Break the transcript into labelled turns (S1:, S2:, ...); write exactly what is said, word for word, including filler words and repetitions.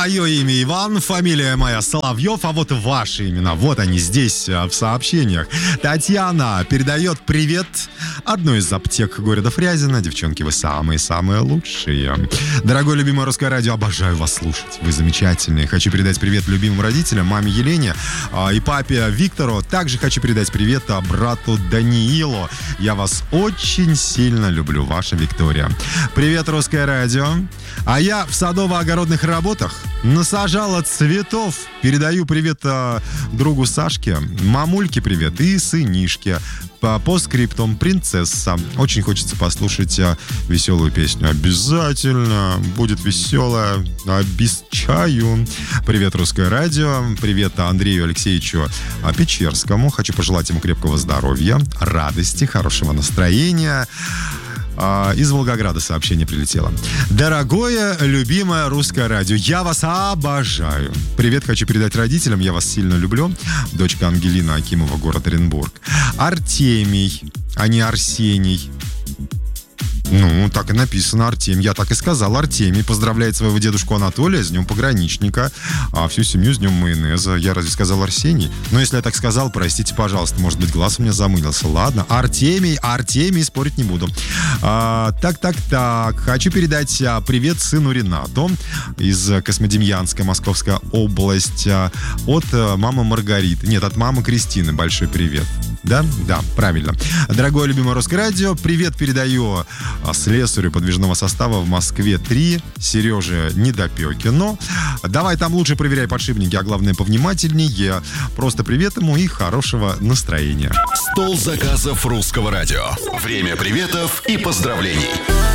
S1: Мое имя Иван, фамилия моя Соловьев, а вот ваши имена, вот они здесь в сообщениях. Татьяна передает привет одной из аптек города Фрязино. Девчонки, вы самые-самые лучшие. Дорогое любимое русское радио, обожаю вас слушать. Вы замечательные. Хочу передать привет любимым родителям, маме Елене и папе Виктору. Также хочу передать привет брату Даниилу. Я вас очень сильно люблю, ваша Виктория. Привет, русское радио. А я в садово-огородных работах насажала цветов. Передаю привет а, другу Сашке, мамульке привет и сынишке. По, по скриптам принцесса. Очень хочется послушать а, веселую песню. Обязательно будет веселая, обещаю. Привет, русское радио. Привет Андрею Алексеевичу Печерскому. Хочу пожелать ему крепкого здоровья, радости, хорошего настроения. Из Волгограда сообщение прилетело. Дорогое, любимое русское радио, я вас обожаю. Привет хочу передать родителям, я вас сильно люблю. Дочка Ангелина Акимова, город Оренбург. Артемий, а не Арсений. Ну, так и написано, Артемий. Я так и сказал, Артемий поздравляет своего дедушку Анатолия с днем пограничника, а всю семью с днем майонеза. Я разве сказал Арсений? Но если я так сказал, простите, пожалуйста, может быть, глаз у меня замылился. Ладно, Артемий, Артемий, спорить не буду. А, так, так, так. Хочу передать а, привет сыну Ренату из Космодемьянска, Московская область. А, от а, мамы Маргариты. Нет, от мамы Кристины. Большой привет. Да? Да, правильно. Дорогое любимое русское радио, привет передаю слесарю подвижного состава в Москве три, Сереже Недопекину. Давай там лучше проверяй подшипники, а главное повнимательнее. Просто привет ему и хорошего настроения.
S2: Стол заказов русского радио. Время приветов и поздравлений.